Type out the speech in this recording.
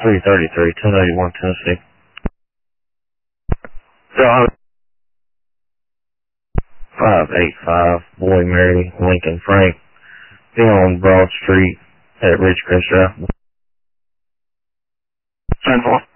333, 1081 Tennessee. John 585, Boy Mary, Lincoln Frank, be on Broad Street at Ridgecrest Drive. 10-4.